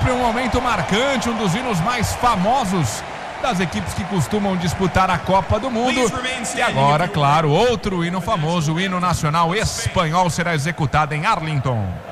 sempre um momento marcante, um dos hinos mais famosos das equipes que costumam disputar a Copa do Mundo. E agora, claro, outro hino famoso, o hino nacional espanhol, será executado em Arlington.